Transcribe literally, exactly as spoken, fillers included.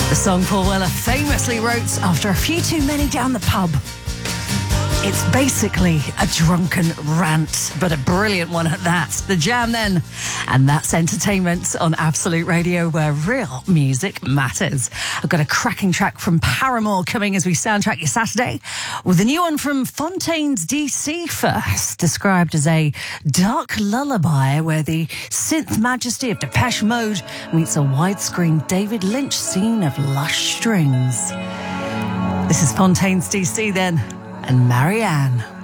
The song Paul Weller famously wrote after a few too many down the pub. It's basically a drunken rant, but a brilliant one at that. The Jam then. And that's entertainment on Absolute Radio, where real music matters. I've got a cracking track from Paramore coming as we soundtrack your Saturday, with a new one from Fontaines D C first, described as a dark lullaby where the synth majesty of Depeche Mode meets a widescreen David Lynch scene of lush strings. This is Fontaines D C then, and Marianne.